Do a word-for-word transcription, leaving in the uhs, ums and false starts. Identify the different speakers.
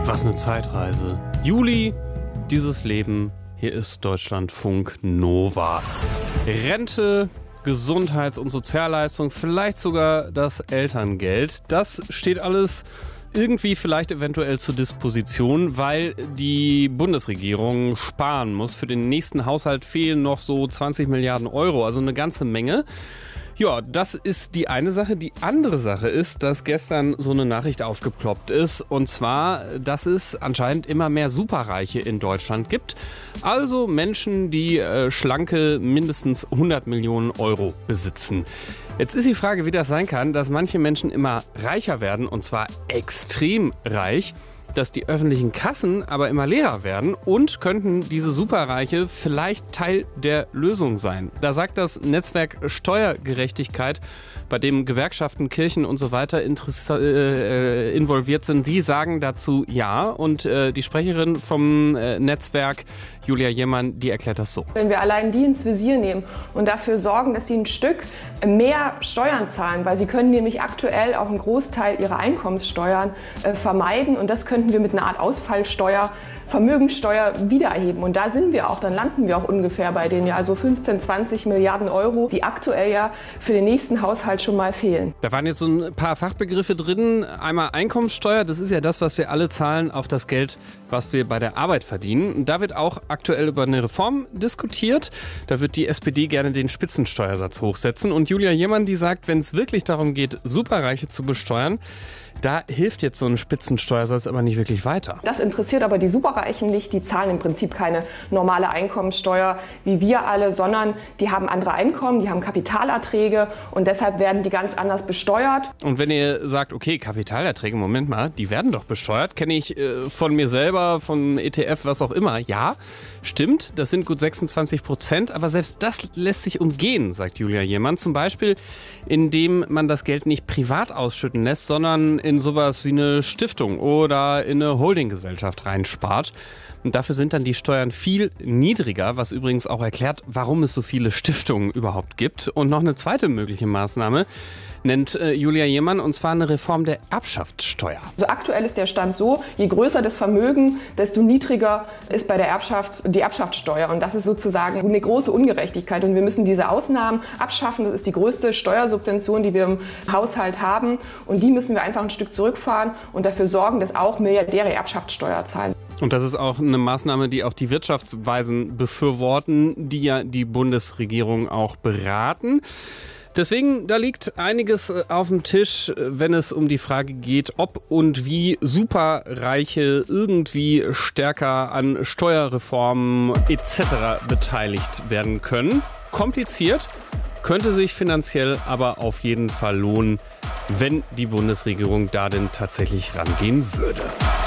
Speaker 1: Was eine Zeitreise. Juli, dieses Leben. Hier ist Deutschlandfunk Nova. Rente, Gesundheits- und Sozialleistung, vielleicht sogar das Elterngeld. Das steht alles irgendwie vielleicht eventuell zur Disposition, weil die Bundesregierung sparen muss. Für den nächsten Haushalt fehlen noch so zwanzig Milliarden Euro, also eine ganze Menge. Ja, das ist die eine Sache. Die andere Sache ist, dass gestern so eine Nachricht aufgeploppt ist. Und zwar, dass es anscheinend immer mehr Superreiche in Deutschland gibt. Also Menschen, die äh, schlanke mindestens hundert Millionen Euro besitzen. Jetzt ist die Frage, wie das sein kann, dass manche Menschen immer reicher werden, und zwar extrem reich, dass die öffentlichen Kassen aber immer leerer werden, und könnten diese Superreiche vielleicht Teil der Lösung sein. Da sagt das Netzwerk Steuergerechtigkeit, bei dem Gewerkschaften, Kirchen und so weiter äh, involviert sind, die sagen dazu ja. Und äh, die Sprecherin vom äh, Netzwerk, Julia Jemann, die erklärt das so.
Speaker 2: Wenn wir allein die ins Visier nehmen und dafür sorgen, dass sie ein Stück mehr Steuern zahlen, weil sie können nämlich aktuell auch einen Großteil ihrer Einkommenssteuern äh, vermeiden, und das könnten wir mit einer Art Ausfallsteuer, Vermögensteuer wiedererheben. Und da sind wir auch, dann landen wir auch ungefähr bei den ja so fünfzehn, zwanzig Milliarden Euro, die aktuell ja für den nächsten Haushalt schon mal fehlen.
Speaker 1: Da waren jetzt so ein paar Fachbegriffe drin. Einmal Einkommenssteuer, das ist ja das, was wir alle zahlen auf das Geld, was wir bei der Arbeit verdienen. Und da wird auch aktuell über eine Reform diskutiert. Da wird die S P D gerne den Spitzensteuersatz hochsetzen. Und Julia Jemann, die sagt, wenn es wirklich darum geht, Superreiche zu besteuern, da hilft jetzt so ein Spitzensteuersatz aber nicht wirklich weiter.
Speaker 2: Das interessiert aber die Superreichen nicht. Die zahlen im Prinzip keine normale Einkommenssteuer wie wir alle, sondern die haben andere Einkommen, die haben Kapitalerträge, und deshalb werden die ganz anders besteuert.
Speaker 1: Und wenn ihr sagt, okay, Kapitalerträge, Moment mal, die werden doch besteuert, kenne ich äh, von mir selber, von E T F, was auch immer. Ja, stimmt, das sind gut sechsundzwanzig Prozent, aber selbst das lässt sich umgehen, sagt Julia Jemann. Zum Beispiel, indem man das Geld nicht privat ausschütten lässt, sondern in sowas wie eine Stiftung oder in eine Holdinggesellschaft reinspart. Und dafür sind dann die Steuern viel niedriger, was übrigens auch erklärt, warum es so viele Stiftungen überhaupt gibt. Und noch eine zweite mögliche Maßnahme nennt äh, Julia Jemann, und zwar eine Reform der Erbschaftssteuer.
Speaker 2: Also aktuell ist der Stand so, je größer das Vermögen, desto niedriger ist bei der Erbschaft die Erbschaftssteuer. Und das ist sozusagen eine große Ungerechtigkeit. Und wir müssen diese Ausnahmen abschaffen. Das ist die größte Steuersubvention, die wir im Haushalt haben. Und die müssen wir einfach ein Stück zurückfahren und dafür sorgen, dass auch Milliardäre Erbschaftssteuer zahlen.
Speaker 1: Und das ist auch eine Maßnahme, die auch die Wirtschaftsweisen befürworten, die ja die Bundesregierung auch beraten. Deswegen, da liegt einiges auf dem Tisch, wenn es um die Frage geht, ob und wie Superreiche irgendwie stärker an Steuerreformen et cetera beteiligt werden können. Kompliziert, könnte sich finanziell aber auf jeden Fall lohnen, wenn die Bundesregierung da denn tatsächlich rangehen würde.